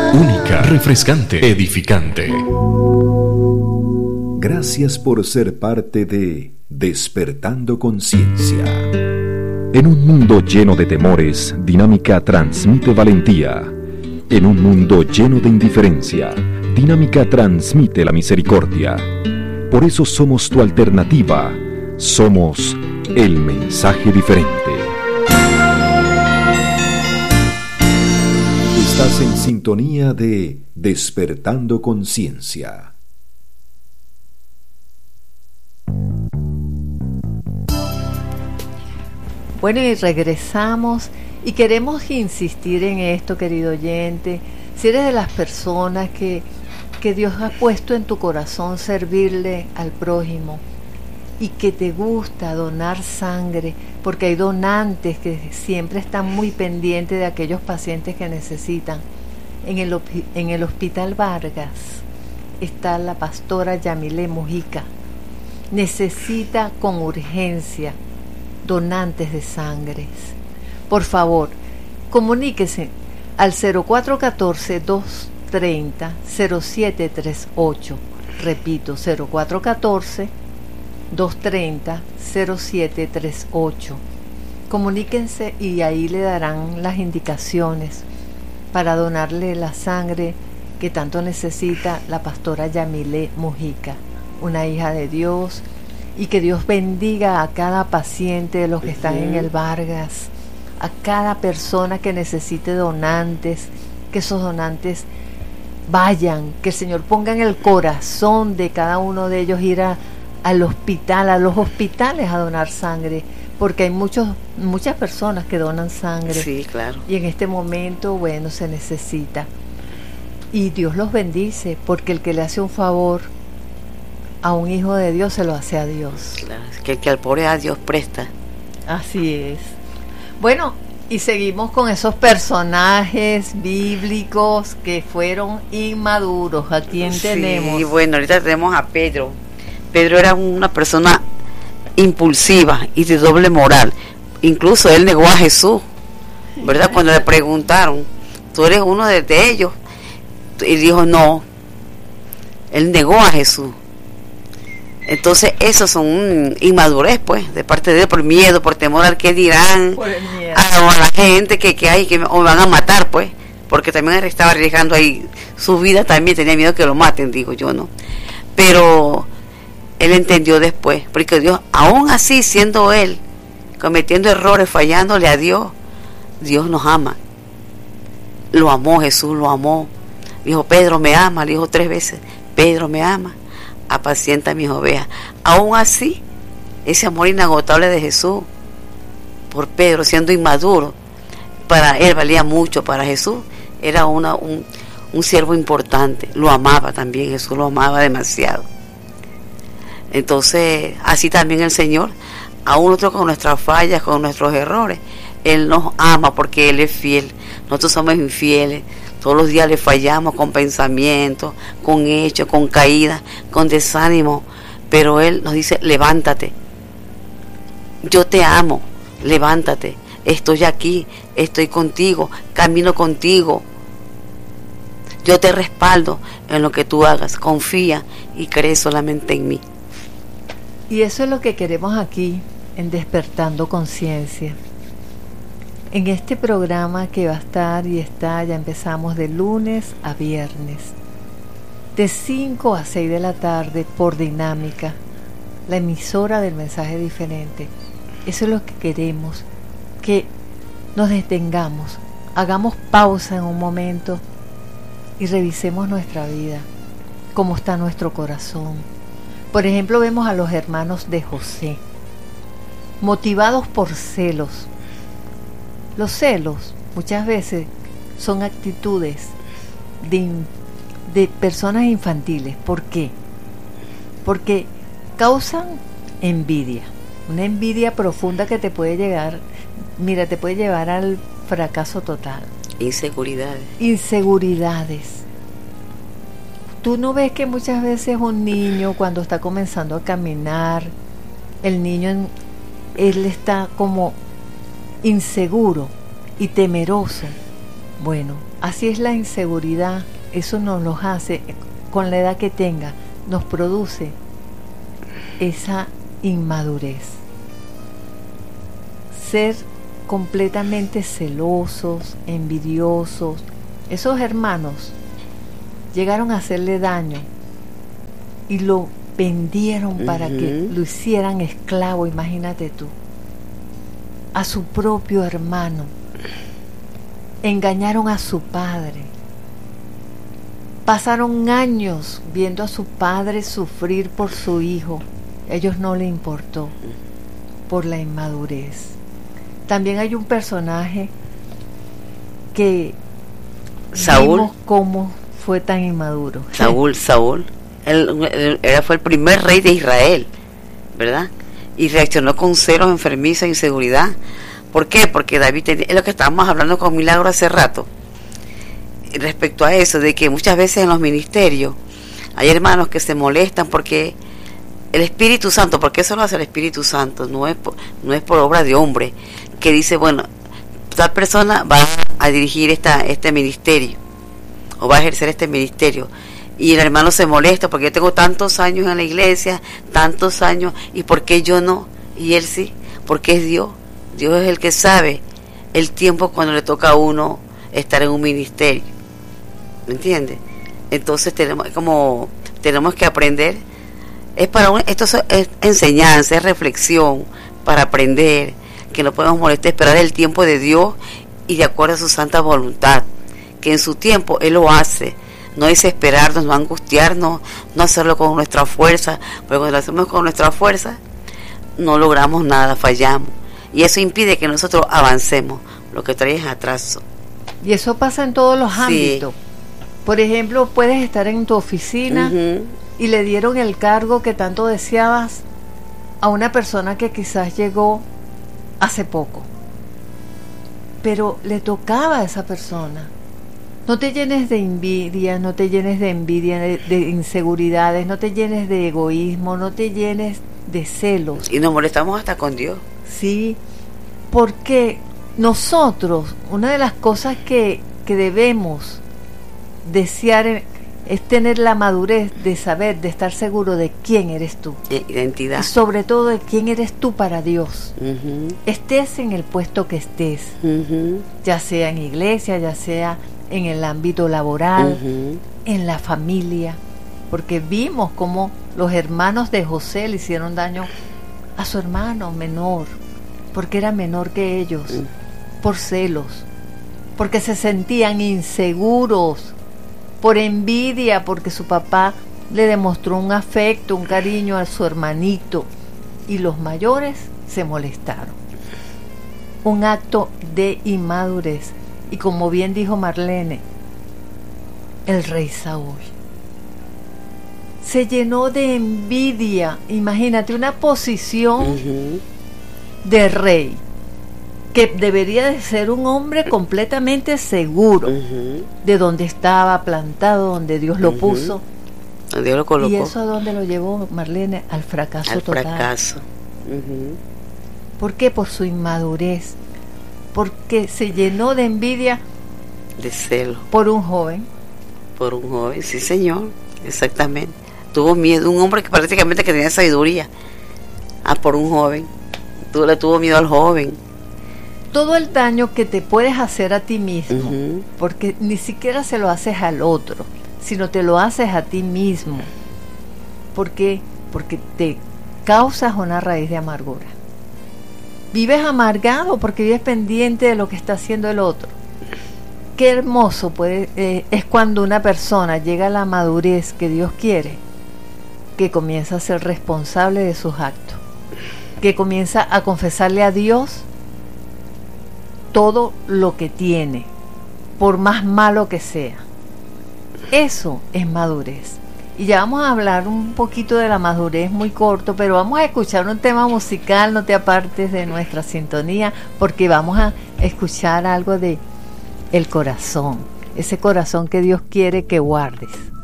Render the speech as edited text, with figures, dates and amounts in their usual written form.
Única, refrescante, edificante. Gracias por ser parte de Despertando Conciencia. En un mundo lleno de temores, Dinámica transmite valentía. En un mundo lleno de indiferencia, Dinámica transmite la misericordia. Por eso somos tu alternativa. Somos el mensaje diferente. Estás en sintonía de Despertando Conciencia. Bueno, y regresamos y queremos insistir en esto, querido oyente. Si eres de las personas que Dios ha puesto en tu corazón servirle al prójimo y que te gusta donar sangre, porque hay donantes que siempre están muy pendientes de aquellos pacientes que necesitan. En el Hospital Vargas está la pastora Yamile Mujica. Necesita con urgencia donantes de sangre. Por favor, comuníquese al 0414-230-0738. Repito, 0414-230-0738. Comuníquense y ahí le darán las indicaciones para donarle la sangre que tanto necesita la pastora Yamile Mujica, una hija de Dios. Y que Dios bendiga a cada paciente de los que están en el Vargas, a cada persona que necesite donantes, que esos donantes vayan, que el Señor ponga en el corazón de cada uno de ellos ir al hospital, a los hospitales a donar sangre, porque hay muchas personas que donan sangre. Sí, claro. Y en este momento, bueno, se necesita. Y Dios los bendice, porque el que le hace un favor a un hijo de Dios se lo hace a Dios. Claro, que el que al pobre a Dios presta. Así es. Bueno, y seguimos con esos personajes bíblicos que fueron inmaduros. ¿A quién tenemos? Sí, bueno, ahorita tenemos a Pedro. Pedro era una persona impulsiva y de doble moral. Incluso él negó a Jesús, ¿verdad? Cuando le preguntaron, ¿tú eres uno de ellos? Y dijo no. Él negó a Jesús. Entonces esos son inmadurez, pues, de parte de él, por miedo, por temor al que dirán, a la gente que hay, que me van a matar, pues, porque también él estaba arriesgando ahí su vida, también tenía miedo que lo maten, digo yo, ¿no? Pero él entendió después, porque Dios, aún así siendo él, cometiendo errores, fallándole a Dios, Dios nos ama. Lo amó Jesús, lo amó. Dijo, Pedro me ama, le dijo 3 veces, Pedro me ama. Apacienta mis ovejas. Aún así, ese amor inagotable de Jesús por Pedro, siendo inmaduro, para él valía mucho, para Jesús era un siervo importante, lo amaba también, Jesús lo amaba demasiado. Entonces, así también el Señor, aún nosotros con nuestras fallas, con nuestros errores, Él nos ama porque Él es fiel. Nosotros somos infieles. Todos los días le fallamos con pensamientos, con hechos, con caídas, con desánimo. Pero Él nos dice, levántate. Yo te amo, levántate. Estoy aquí, estoy contigo, camino contigo. Yo te respaldo en lo que tú hagas. Confía y cree solamente en mí. Y eso es lo que queremos aquí, en Despertando Conciencia. En este programa que va a estar y está, ya empezamos de lunes a viernes, de 5 a 6 de la tarde por Dinámica, la emisora del mensaje diferente. Eso es lo que queremos, que nos detengamos, hagamos pausa en un momento y revisemos nuestra vida, cómo está nuestro corazón. Por ejemplo, vemos a los hermanos de José, motivados por celos. Los celos muchas veces son actitudes de personas infantiles. ¿Por qué? Porque causan envidia, una envidia profunda que te puede llegar, te puede llevar al fracaso total. Inseguridades. Tú no ves que muchas veces un niño cuando está comenzando a caminar, el niño él está como inseguro y temeroso Bueno, así es la inseguridad. Eso nos los hace, con la edad que tenga, nos produce esa inmadurez. Ser completamente celosos, envidiosos. Esos hermanos llegaron a hacerle daño y lo vendieron para que lo hicieran esclavo, imagínate tú, a su propio hermano. Engañaron a su padre. Pasaron años viendo a su padre sufrir por su hijo. A ellos no le importó, por la inmadurez. También hay un personaje que Saúl. vimos cómo fue tan inmaduro. Saúl. Él fue el primer rey de Israel, ¿verdad? Y reaccionó con celos, enfermizos, inseguridad. ¿Por qué? Porque David, es lo que estábamos hablando con Milagro hace rato, respecto a eso, de que muchas veces en los ministerios hay hermanos que se molestan porque el Espíritu Santo, porque eso lo hace el Espíritu Santo, no es por obra de hombre, que dice, bueno, tal persona va a dirigir este ministerio, o va a ejercer este ministerio, y el hermano se molesta porque yo tengo tantos años en la iglesia, tantos años, y ¿por qué yo no? Y él sí, porque es Dios. Dios es el que sabe el tiempo cuando le toca a uno estar en un ministerio, ¿me entiendes? Entonces tenemos que aprender. Esto es enseñanza, es reflexión para aprender, que no podemos molestar, esperar el tiempo de Dios y de acuerdo a su santa voluntad, que en su tiempo Él lo hace. No desesperarnos, no angustiarnos, no hacerlo con nuestra fuerza, porque cuando lo hacemos con nuestra fuerza no logramos nada, fallamos, y eso impide que nosotros avancemos, lo que trae es atraso. Y eso pasa en todos los ámbitos. Por ejemplo, puedes estar en tu oficina y le dieron el cargo que tanto deseabas a una persona que quizás llegó hace poco, pero le tocaba a esa persona. No te llenes de envidia, de inseguridades, no te llenes de egoísmo, no te llenes de celos. Y nos molestamos hasta con Dios. Sí, porque nosotros, una de las cosas que debemos desear es tener la madurez de saber, de estar seguro de quién eres tú. Identidad. Y sobre todo de quién eres tú para Dios. Estés en el puesto que estés, ya sea en iglesia, ya sea en el ámbito laboral, en la familia, porque vimos cómo los hermanos de José le hicieron daño a su hermano menor, porque era menor que ellos, por celos, porque se sentían inseguros, por envidia, porque su papá le demostró un afecto, un cariño a su hermanito, y los mayores se molestaron. Un acto de inmadurez. Y como bien dijo Marlene, el rey Saúl se llenó de envidia. Imagínate una posición de rey, que debería de ser un hombre completamente seguro de donde estaba plantado, donde Dios lo puso. Dios lo colocó. ¿Y eso a dónde lo llevó, Marlene? Al fracaso total. Al fracaso. ¿Por qué? Por su inmadurez. Porque se llenó de envidia, de celo, por un joven, sí señor, exactamente. Tuvo miedo, un hombre que prácticamente que tenía sabiduría, por un joven. Le tuvo miedo al joven. Todo el daño que te puedes hacer a ti mismo, porque ni siquiera se lo haces al otro, sino te lo haces a ti mismo. ¿Por qué? Porque te causas una raíz de amargura. Vives amargado porque vives pendiente de lo que está haciendo el otro. Qué hermoso es cuando una persona llega a la madurez que Dios quiere, que comienza a ser responsable de sus actos, que comienza a confesarle a Dios todo lo que tiene, por más malo que sea. Eso es madurez. Y ya vamos a hablar un poquito de la madurez, muy corto, pero vamos a escuchar un tema musical. No te apartes de nuestra sintonía, porque vamos a escuchar algo de el corazón, ese corazón que Dios quiere que guardes.